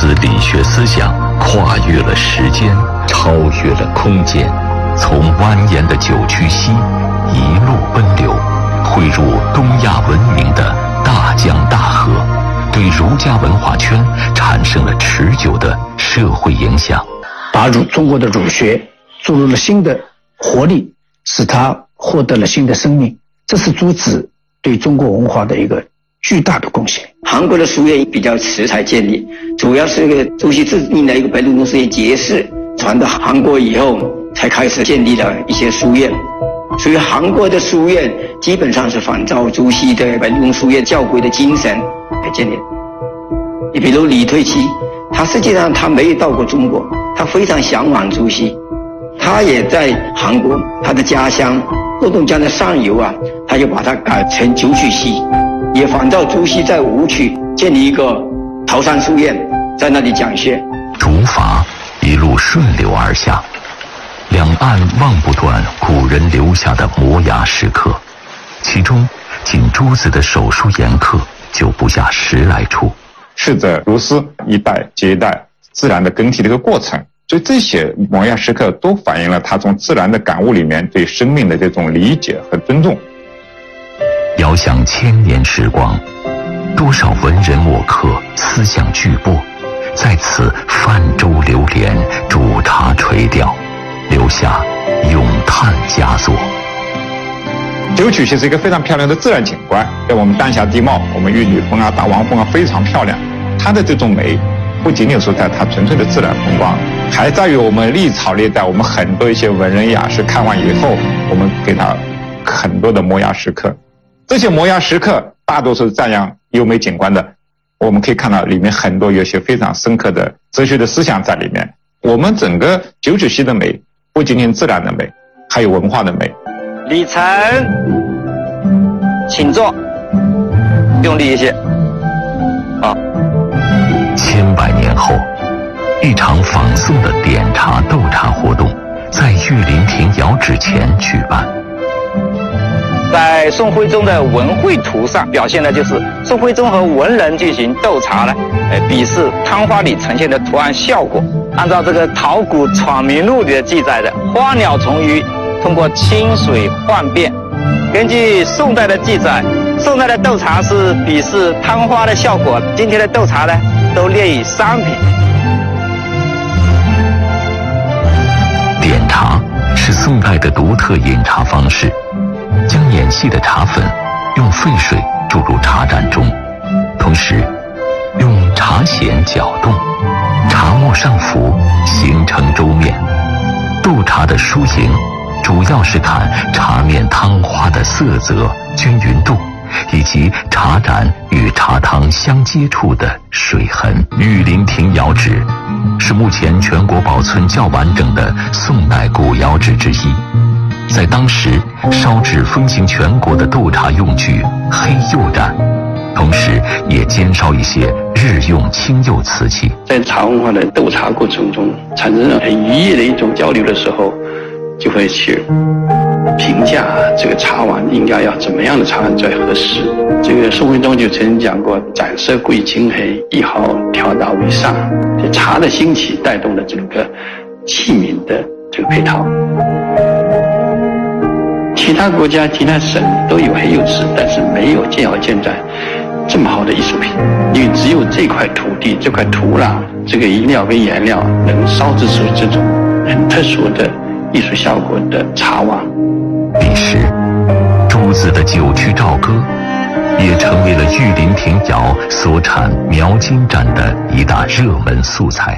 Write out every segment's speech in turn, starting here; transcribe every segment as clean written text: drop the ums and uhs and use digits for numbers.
子理学思想跨越了时间，超越了空间，从蜿蜒的九曲溪一路奔流，汇入东亚文明的大江大河，对儒家文化圈产生了持久的社会影响， 把中国的儒学注入了新的活力，使它获得了新的生命。这是朱子对中国文化的一个巨大的贡献。 韩国的书院比较迟才建立，主要是朱熹制定的一个本土书院节式传到韩国以后，才开始建立了一些书院。所以韩国的书院基本上是仿照朱熹的本土书院教规的精神来建立。你比如李退期，他实际上他没有到过中国，他非常向往朱熹，他也在韩国，他的家乡洛东江的上游啊，他就把它改成九曲溪，也仿照朱熹在武曲建立一个桃山书院，在那里讲学。 儒法一路顺流而下，两岸望不断古人留下的摩崖石刻，其中仅朱子的手书岩刻就不下10来处， 是着如斯一代接一代自然的更替的一个过程。所以这些摩崖石刻都反映了他从自然的感悟里面对生命的这种理解和尊重。 遥想千年时光，多少文人墨客思想巨擘，在此泛舟流连，煮茶垂钓，留下咏叹佳作。 九曲溪是一个非常漂亮的自然景观，在我们丹霞地貌，我们玉女峰啊、大王峰啊非常漂亮。它的这种美不仅仅说在它纯粹的自然风光，还在于我们历朝历代我们很多一些文人雅士看完以后，我们给他很多的摩崖石刻。这些摩崖石刻大多数是赞扬优美景观的，我们可以看到里面很多有些非常深刻的哲学的思想在里面。我们整个九曲溪的美不仅仅自然的美，还有文化的美。 李晨，请坐，用力一些。 千百年后，一场仿宋的点茶斗茶活动在玉林亭窑址前举办。 在宋徽宗的文绘图上表现的就是宋徽宗和文人进行斗茶呢，比试汤花里呈现的图案效果。按照这个《陶谷闯明录》里的记载的，花鸟虫鱼通过清水幻变。根据宋代的记载，宋代的斗茶是比试汤花的效果，今天的斗茶呢都列于商品。 点茶是宋代的独特饮茶方式，将碾细的茶粉用沸水注入茶盏中，同时用茶筅搅动，茶沫上浮形成粥面。斗茶的输赢主要是看茶面汤花的色泽、均匀度，以及茶盏与茶汤相接触的水痕。玉林亭窑址是目前全国保存较完整的宋代古窑址之一，在当时烧制风行全国的斗茶用具黑釉盏，同时也煎烧一些日用青釉瓷器。 在茶文化的斗茶过程中产生了很愉悦的一种交流的时候，就会去评价这个茶碗应该要怎么样的茶碗最合适。这个宋徽宗就曾经讲过，展色贵清黑，一毫调达为上。这茶的兴起带动了整个器皿的这个配套。其他国家、其他省都有黑釉瓷，但是没有见好见在这么好的艺术品，因为只有这块土地、这块土壤、这个饮料跟颜料能烧制出这种很特殊的艺术效果的茶碗。 彼时，朱子的九曲棹歌也成为了玉林亭窑所产描金盏的一大热门素材。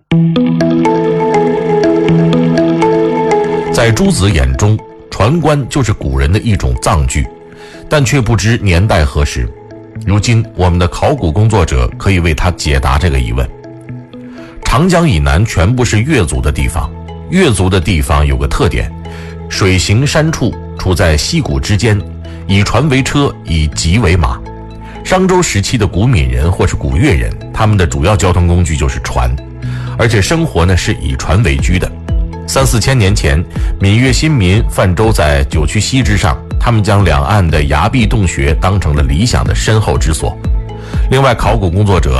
在朱子眼中，传观就是古人的一种藏具，但却不知年代何时。如今我们的考古工作者可以为他解答这个疑问。长江以南全部是越族的地方，越族的地方有个特点，水行山处，处在溪谷之间，以船为车，以楫为马。商周时期的古闽人或是古越人，他们的主要交通工具就是船，而且生活呢是以船为居的。3、4千年前，闽越新民泛舟在九曲溪之上，他们将两岸的崖壁洞穴当成了理想的身后之所。另外，考古工作者